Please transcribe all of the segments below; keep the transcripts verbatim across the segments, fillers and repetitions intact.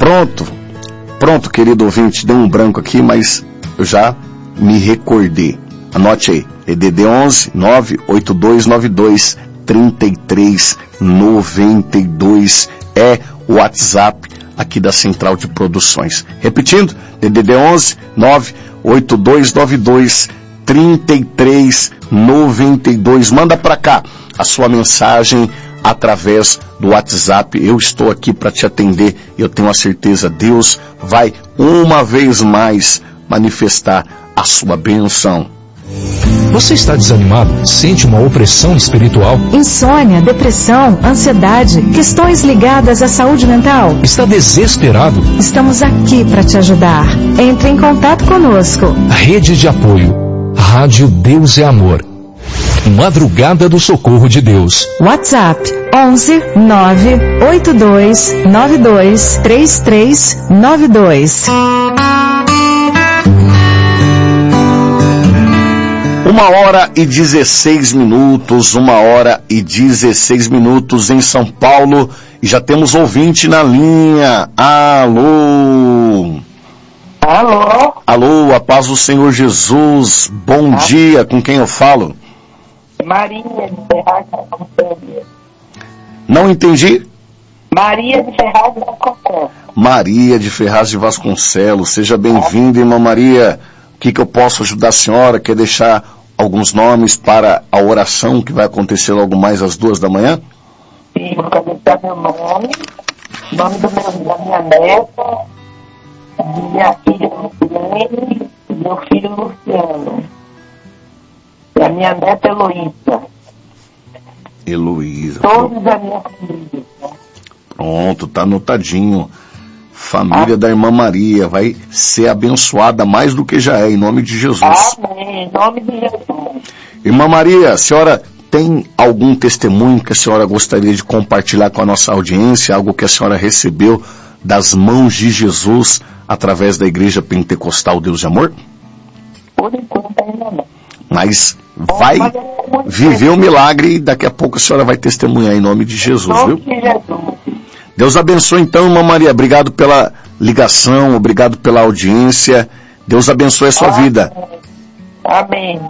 Pronto, pronto, querido ouvinte, deu um branco aqui, mas eu já me recordei. Anote aí, é D D onze nove oito dois nove dois três três nove dois, é o WhatsApp aqui da Central de Produções. Repetindo, D D onze nove oito dois nove dois três três nove dois. Manda para cá a sua mensagem através do WhatsApp. Eu estou aqui para te atender. Eu tenho a certeza, Deus vai uma vez mais manifestar a sua bênção. Você está desanimado? Sente uma opressão espiritual? Insônia, depressão, ansiedade, questões ligadas à saúde mental? Está desesperado? Estamos aqui para te ajudar. Entre em contato conosco. Rede de apoio. Rádio Deus é Amor. Madrugada do Socorro de Deus. WhatsApp onze nove oito dois nove dois três três nove dois. Uma hora e dezesseis minutos, uma hora e dezesseis minutos em São Paulo, e já temos ouvinte na linha. Alô? Alô? Alô, a paz do Senhor Jesus, bom ah. dia, com quem eu falo? Maria de Ferraz de Vasconcelos. Não entendi? Maria de Ferraz de Vasconcelos. Maria de Ferraz de Vasconcelos, seja bem-vinda, irmã Maria. O que, que eu posso ajudar a senhora? Quer deixar alguns nomes para a oração que vai acontecer logo mais às duas da manhã? Sim, eu quero deixar meu nome, nome do meu, da minha neta, minha filha Luciane e meu filho Luciano. E a minha neta Heloísa. Heloísa. Todos da minha família. Pronto, tá anotadinho. Família ah. da irmã Maria vai ser abençoada mais do que já é, em nome de Jesus. Amém, em nome de Jesus. Irmã Maria, a senhora tem algum testemunho que a senhora gostaria de compartilhar com a nossa audiência, algo que a senhora recebeu das mãos de Jesus através da Igreja Pentecostal Deus de Amor? Por enquanto ainda não. Mas vai viver o milagre e daqui a pouco a senhora vai testemunhar em nome de Jesus, em nome viu? de Jesus. Deus abençoe então, irmã Maria. Obrigado pela ligação, obrigado pela audiência. Deus abençoe a sua Amém. vida. Amém.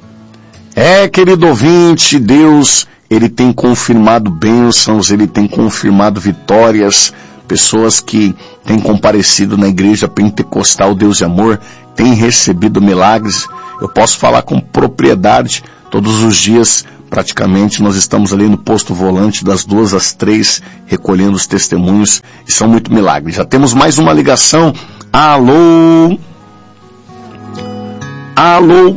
É, querido ouvinte, Deus, Ele tem confirmado bênçãos, Ele tem confirmado vitórias. Pessoas que têm comparecido na Igreja Pentecostal Deus de Amor têm recebido milagres. Eu posso falar com propriedade. Todos os dias, praticamente, nós estamos ali no posto volante das duas às três, recolhendo os testemunhos, e são muito milagres. Já temos mais uma ligação. Alô? Alô?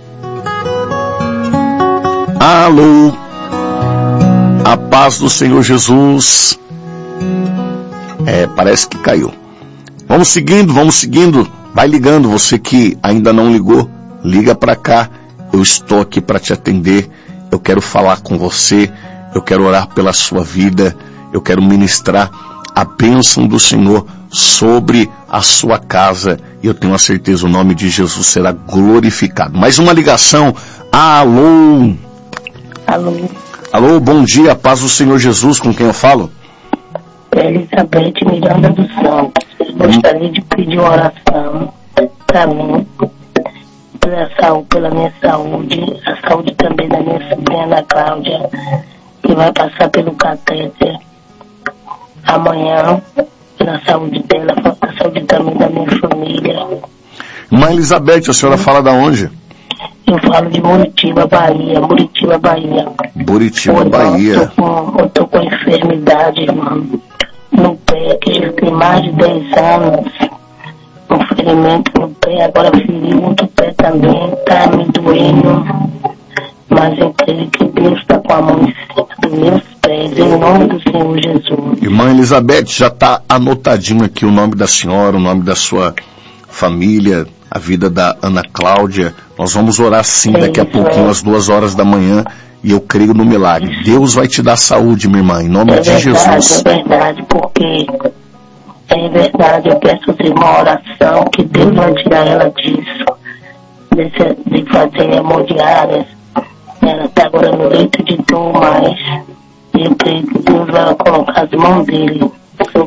Alô? A paz do Senhor Jesus. É, parece que caiu. Vamos seguindo, vamos seguindo. Vai ligando, você que ainda não ligou, liga para cá. Eu estou aqui para te atender. Eu quero falar com você. Eu quero orar pela sua vida. Eu quero ministrar a bênção do Senhor sobre a sua casa. E eu tenho a certeza, o nome de Jesus será glorificado. Mais uma ligação. Alô? Alô? Alô, bom dia, paz do Senhor Jesus, com quem eu falo? Elizabeth Miranda dos Santos. Gostaria de pedir uma oração para mim, pela, saúde, pela minha saúde, a saúde também da minha sobrinha Ana Cláudia, que vai passar pelo catéter amanhã, pela saúde dela, pela saúde também da minha família. Irmã Elizabeth, a senhora fala da onde? Eu falo de Muritiba, Bahia, Muritiba, Bahia. Muritiba, Pô, Bahia. Eu tô, com, eu tô com enfermidade, irmão, no pé, que já tem mais de dez anos. Um ferimento no pé, agora feriu outro pé também, tá me doendo. Mas eu creio que Deus está com a mão em cima dos meus pés, em nome do Senhor Jesus. Irmã Elizabeth, já está anotadinho aqui o nome da senhora, o nome da sua família, a vida da Ana Cláudia. Nós vamos orar sim daqui a pouquinho, às duas horas da manhã, e eu creio no milagre. Deus vai te dar saúde, minha irmã, em nome é de verdade, Jesus. É verdade, porque é verdade, eu peço uma oração que Deus vai tirar ela disso, desse, de fazer hemodiárias. Ela está agora no leito de dor, mas eu creio que Deus vai colocar as mãos dele sobre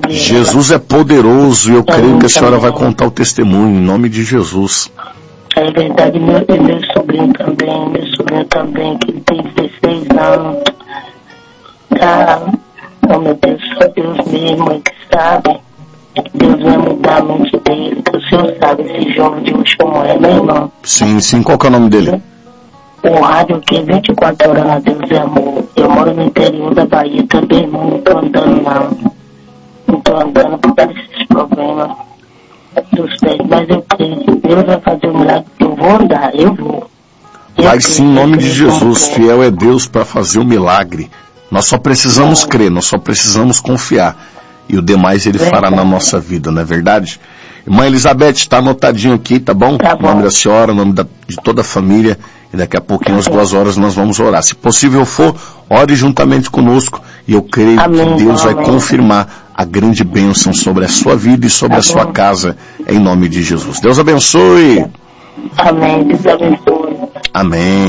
sobre Jesus ela. é poderoso e eu creio que a senhora também. vai contar o testemunho, em nome de Jesus. É verdade, meu, e meu sobrinho também, meu sobrinho também, que tem dezesseis anos. Ah, oh meu Deus, só Deus mesmo é que sabe. Deus vai mudar a mente dele, que o senhor sabe esse jogo de hoje como é, meu irmão. Sim, sim, qual que é o nome dele? O rádio aqui, vinte e quatro horas na Deus é Amor. Eu moro no interior da Bahia também, irmão, não tô andando não. Não tô andando por causa desses problemas dos pés, mas eu creio. Deus vai fazer um milagre, eu vou andar, eu vou. Eu Vai creio, sim, em nome eu de creio, Jesus, eu fiel é Deus para fazer o milagre. Nós só precisamos crer, nós só precisamos confiar. E o demais ele fará na nossa vida, não é verdade? Irmã Elizabeth, está anotadinho aqui, tá bom? Tá O nome bom. da senhora, o nome da, de toda a família. E daqui a pouquinho, às duas horas, nós vamos orar. Se possível for, ore juntamente conosco. E eu creio Amém, que Deus vai amém. confirmar a grande bênção sobre a sua vida e sobre Tá a sua bom. casa, em nome de Jesus. Deus abençoe. Amém, Deus abençoe. Amém.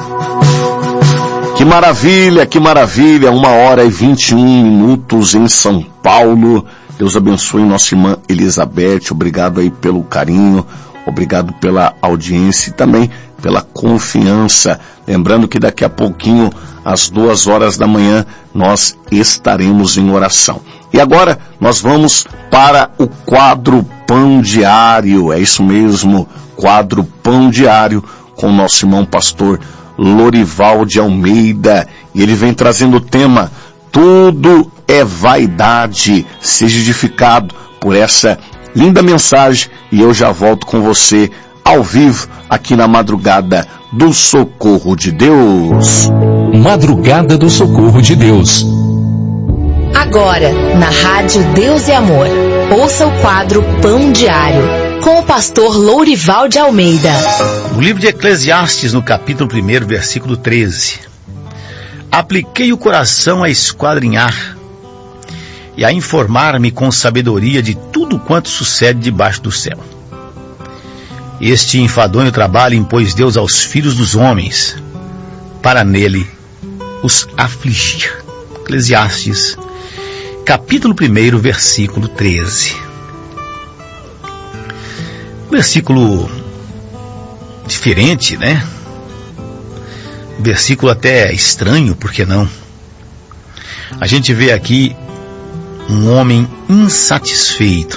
Que maravilha, que maravilha. Uma hora e vinte e um minutos em São Paulo. Deus abençoe nossa irmã Elizabeth. Obrigado aí pelo carinho. Obrigado pela audiência e também pela confiança. Lembrando que daqui a pouquinho, às duas horas da manhã, nós estaremos em oração. E agora nós vamos para o quadro Pão Diário. É isso mesmo, quadro Pão Diário com o nosso irmão pastor Lorival de Almeida. E ele vem trazendo o tema Tudo é Vaidade. Seja edificado por essa linda mensagem e eu já volto com você ao vivo aqui na Madrugada do Socorro de Deus. Madrugada do Socorro de Deus. Agora, na Rádio Deus e Amor, ouça o quadro Pão Diário, com o pastor Lourival de Almeida. O livro de Eclesiastes, no capítulo primeiro, versículo treze. Apliquei o coração a esquadrinhar e a informar-me com sabedoria de tudo quanto sucede debaixo do céu. Este enfadonho trabalho impôs Deus aos filhos dos homens, para nele os afligir. Eclesiastes, capítulo primeiro, versículo treze. Versículo diferente, né? Versículo até estranho, por que não? A gente vê aqui um homem insatisfeito.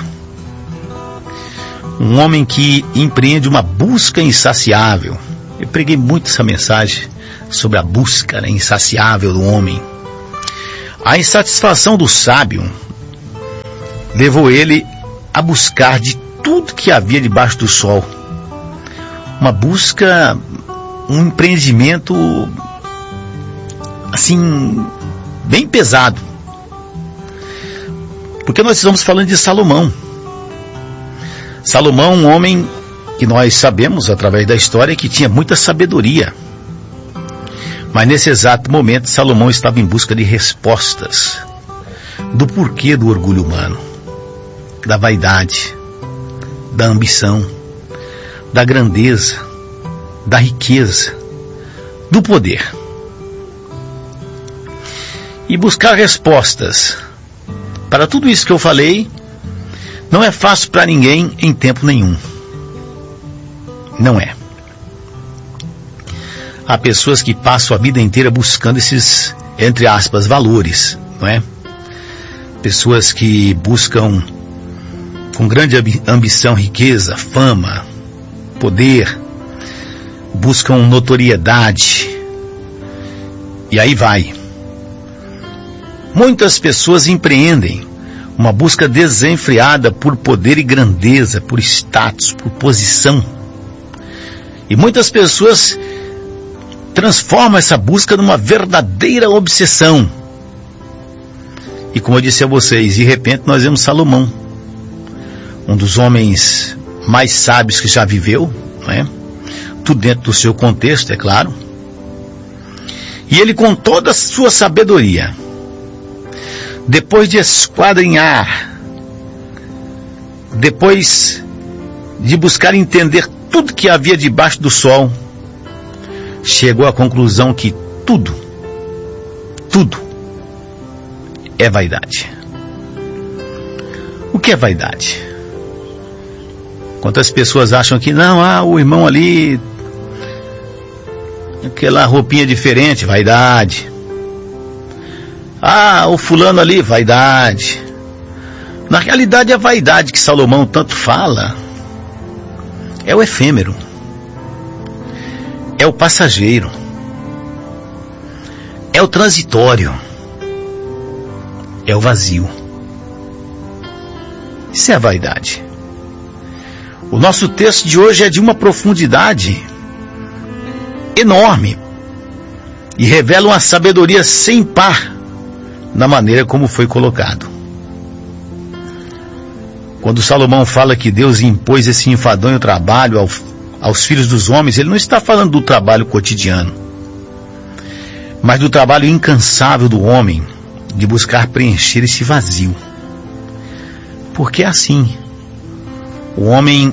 Um homem que empreende uma busca insaciável. Eu preguei muito essa mensagem sobre a busca, né, insaciável do homem. A insatisfação do sábio levou ele a buscar de tudo que havia debaixo do sol. Uma busca, um empreendimento, assim, bem pesado. Porque nós estamos falando de Salomão. Salomão, um homem que nós sabemos, através da história, que tinha muita sabedoria. Mas nesse exato momento, Salomão estava em busca de respostas do porquê do orgulho humano, da vaidade, da ambição, da grandeza, da riqueza, do poder. E buscar respostas para tudo isso que eu falei não é fácil para ninguém em tempo nenhum. Não é. Há pessoas que passam a vida inteira buscando esses, entre aspas, valores, não é? Pessoas que buscam com grande ambição, riqueza, fama, poder, buscam notoriedade, e aí vai. Muitas pessoas empreendem uma busca desenfreada por poder e grandeza, por status, por posição. E muitas pessoas transformam essa busca numa verdadeira obsessão. E como eu disse a vocês, de repente nós vemos Salomão, um dos homens mais sábios que já viveu, não é? Tudo dentro do seu contexto, é claro. E ele, com toda a sua sabedoria, depois de esquadrinhar, depois de buscar entender tudo que havia debaixo do sol, chegou à conclusão que tudo, tudo é vaidade. O que é vaidade? Quantas pessoas acham que não, ah, o irmão ali, aquela roupinha diferente, vaidade. Ah, o fulano ali, vaidade. Na realidade, a vaidade que Salomão tanto fala é o efêmero, é o passageiro, é o transitório, é o vazio. Isso é a vaidade. O nosso texto de hoje é de uma profundidade enorme e revela uma sabedoria sem par na maneira como foi colocado. Quando Salomão fala que Deus impôs esse enfadonho trabalho ao, aos filhos dos homens, ele não está falando do trabalho cotidiano, mas do trabalho incansável do homem de buscar preencher esse vazio. Porque é assim. O homem,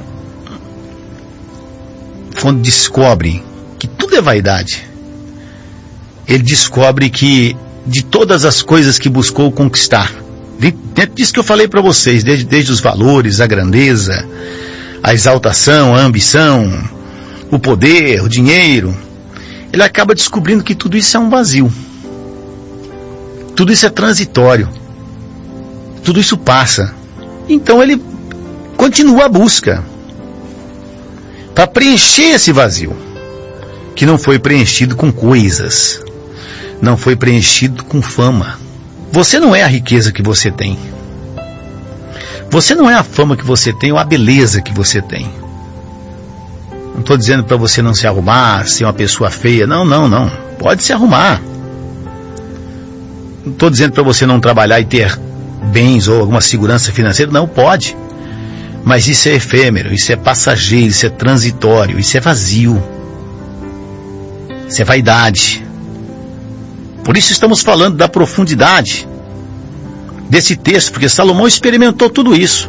quando descobre que tudo é vaidade, ele descobre que de todas as coisas que buscou conquistar, dentro disso que eu falei para vocês, desde, desde os valores, a grandeza, a exaltação, a ambição, o poder, o dinheiro, ele acaba descobrindo que tudo isso é um vazio. Tudo isso é transitório. Tudo isso passa. Então ele continua a busca para preencher esse vazio, que não foi preenchido com coisas, não foi preenchido com fama. Você não é a riqueza que você tem. Você não é a fama que você tem ou a beleza que você tem. Não estou dizendo para você não se arrumar, ser uma pessoa feia. Não, não, não. Pode se arrumar. Não estou dizendo para você não trabalhar e ter bens ou alguma segurança financeira. Não, pode. Mas isso é efêmero, isso é passageiro, isso é transitório, isso é vazio. Isso é vaidade. Por isso estamos falando da profundidade desse texto, porque Salomão experimentou tudo isso.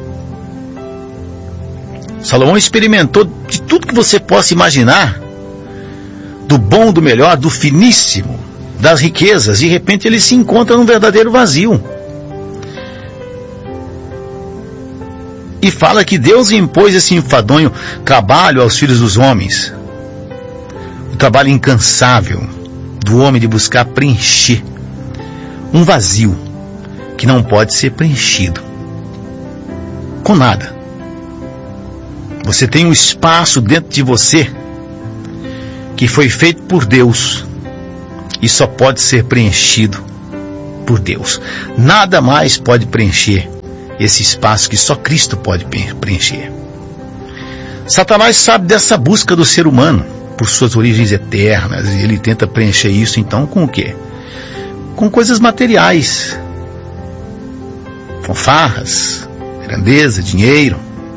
Salomão experimentou de tudo que você possa imaginar, do bom, do melhor, do finíssimo, das riquezas, e de repente ele se encontra num verdadeiro vazio. E fala que Deus impôs esse enfadonho trabalho aos filhos dos homens. O trabalho incansável do homem de buscar preencher um vazio que não pode ser preenchido com nada. Você tem um espaço dentro de você que foi feito por Deus e só pode ser preenchido por Deus. Nada mais pode preencher esse espaço que só Cristo pode preencher. Satanás sabe dessa busca do ser humano por suas origens eternas, e ele tenta preencher isso então com o quê? Com coisas materiais, fanfarras, grandeza, dinheiro.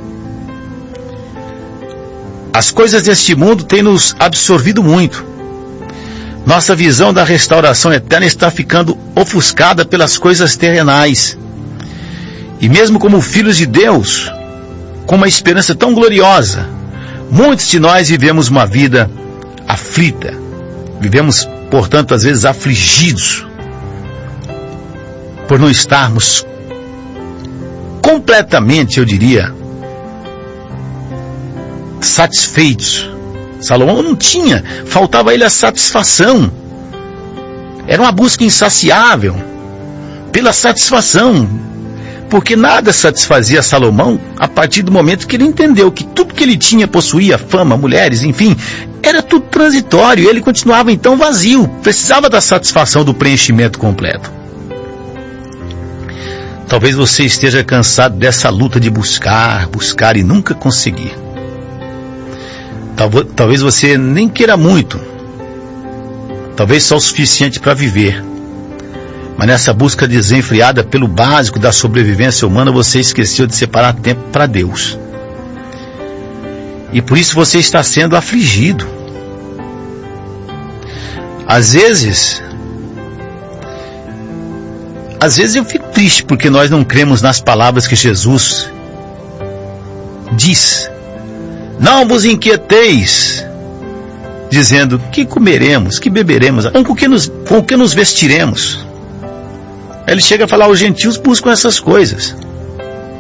As coisas deste mundo têm nos absorvido muito. Nossa visão da restauração eterna está ficando ofuscada pelas coisas terrenais. E mesmo como filhos de Deus, com uma esperança tão gloriosa, muitos de nós vivemos uma vida aflita. Vivemos, portanto, às vezes afligidos por não estarmos completamente, eu diria, satisfeitos. Salomão não tinha, faltava a ele a satisfação. Era uma busca insaciável pela satisfação. Porque nada satisfazia Salomão a partir do momento que ele entendeu que tudo que ele tinha, possuía, fama, mulheres, enfim, era tudo transitório, e ele continuava então vazio, precisava da satisfação do preenchimento completo. Talvez você esteja cansado dessa luta de buscar, buscar e nunca conseguir. Talvez você nem queira muito, talvez só o suficiente para viver. Mas nessa busca desenfreada pelo básico da sobrevivência humana, você esqueceu de separar tempo para Deus. E por isso você está sendo afligido. Às vezes, às vezes eu fico triste porque nós não cremos nas palavras que Jesus diz. Não vos inquieteis, dizendo, que comeremos, que beberemos, com o que nos, com o que nos vestiremos. Ele chega a falar, os gentios buscam essas coisas.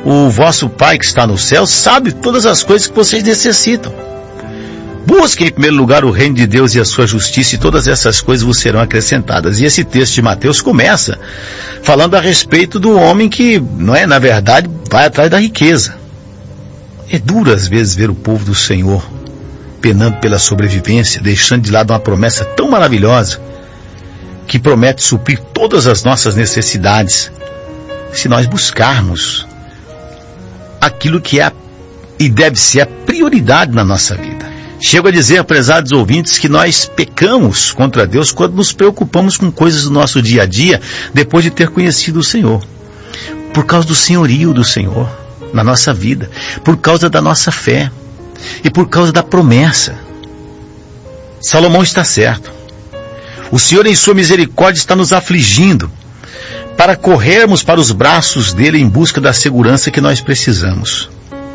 o vosso Pai que está no céu sabe todas as coisas que vocês necessitam. Busquem em primeiro lugar o reino de Deus e a sua justiça, e todas essas coisas vos serão acrescentadas. E esse texto de Mateus começa falando a respeito do homem que, não é, na verdade, vai atrás da riqueza. É duro às vezes ver o povo do Senhor penando pela sobrevivência, deixando de lado uma promessa tão maravilhosa, que promete suprir todas as nossas necessidades, se nós buscarmos aquilo que é a, e deve ser a prioridade na nossa vida. Chego a dizer, prezados ouvintes, que nós pecamos contra Deus quando nos preocupamos com coisas do nosso dia a dia, depois de ter conhecido o Senhor. Por causa do senhorio do Senhor na nossa vida, por causa da nossa fé e por causa da promessa. Salomão está certo. O Senhor, em sua misericórdia, está nos afligindo para corrermos para os braços dele em busca da segurança que nós precisamos.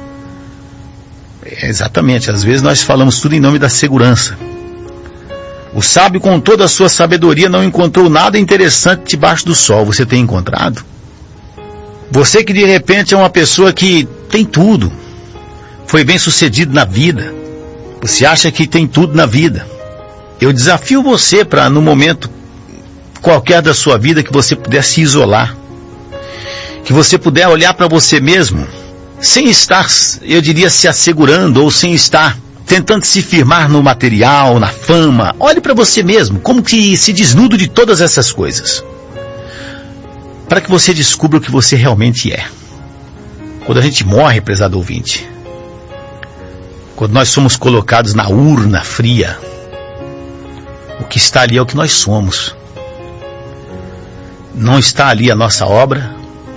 É, exatamente, às vezes nós falamos tudo em nome da segurança. O sábio, com toda a sua sabedoria, não encontrou nada interessante debaixo do sol. Você tem encontrado? Você que de repente é uma pessoa que tem tudo, foi bem sucedido na vida, você acha que tem tudo na vida. Eu desafio você para, no momento qualquer da sua vida, que você puder se isolar, que você puder olhar para você mesmo, sem estar, eu diria, se assegurando, ou sem estar tentando se firmar no material, na fama. Olhe para você mesmo, como que se desnudo de todas essas coisas, para que você descubra o que você realmente é. Quando a gente morre, prezado ouvinte, quando nós somos colocados na urna fria, o que está ali é o que nós somos. Não está ali a nossa obra,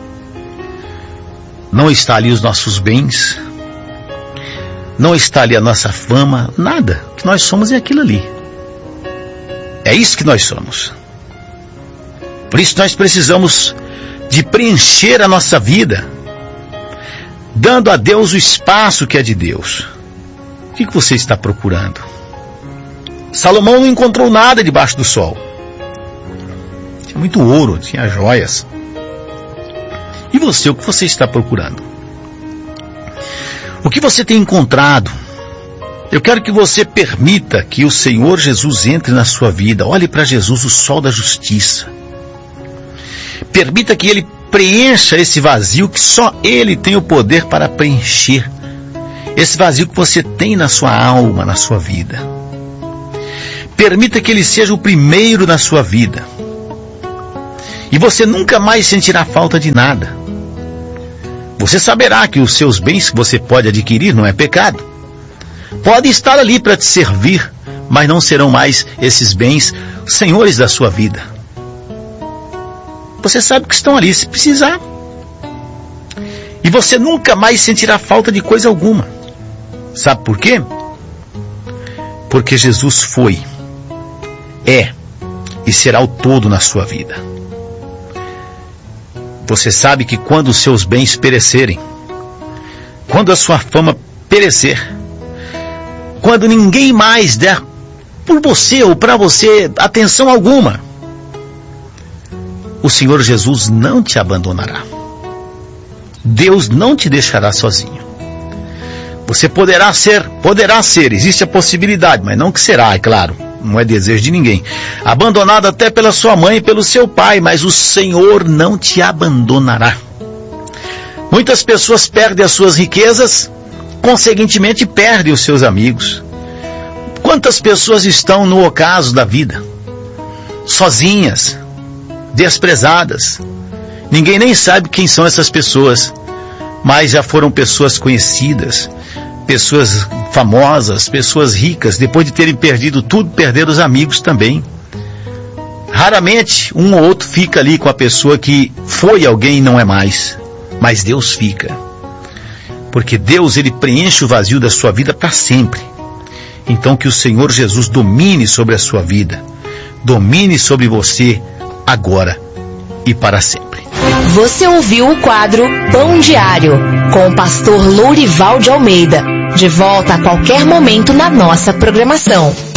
não está ali os nossos bens, não está ali a nossa fama, nada. O que nós somos é aquilo ali. É isso que nós somos. Por isso nós precisamos de preencher a nossa vida, dando a Deus o espaço que é de Deus. O que você está procurando? Salomão não encontrou nada debaixo do sol. Tinha muito ouro, tinha joias. E você, o que você está procurando? O que você tem encontrado? Eu quero que você permita que o Senhor Jesus entre na sua vida. Olhe para Jesus, o sol da justiça. Permita que Ele preencha esse vazio que só Ele tem o poder para preencher. Esse vazio que você tem na sua alma, na sua vida. Permita que Ele seja o primeiro na sua vida. E você nunca mais sentirá falta de nada. Você saberá que os seus bens que você pode adquirir não é pecado. Podem estar ali para te servir, mas não serão mais esses bens os senhores da sua vida. Você sabe que estão ali se precisar. E você nunca mais sentirá falta de coisa alguma. Sabe por quê? Porque Jesus foi, é e será o todo na sua vida. Você sabe que quando os seus bens perecerem, quando a sua fama perecer, quando ninguém mais der por você ou para você atenção alguma, o Senhor Jesus não te abandonará. Deus não te deixará sozinho. Você poderá ser, poderá ser, existe a possibilidade, mas não que será, é claro, não é desejo de ninguém, abandonado até pela sua mãe e pelo seu pai, mas o Senhor não te abandonará. Muitas pessoas perdem as suas riquezas, consequentemente perdem os seus amigos. Quantas pessoas estão no ocaso da vida, sozinhas, desprezadas? Ninguém nem sabe quem são essas pessoas, mas já foram pessoas conhecidas, pessoas famosas, pessoas ricas. Depois de terem perdido tudo, perderam os amigos também. Raramente um ou outro fica ali com a pessoa que foi alguém e não é mais, mas Deus fica, porque Deus, Ele preenche o vazio da sua vida para sempre. Então que o Senhor Jesus domine sobre a sua vida, domine sobre você agora e para sempre. Você ouviu o quadro Pão Diário, com o pastor Lourival de Almeida. De volta a qualquer momento na nossa programação.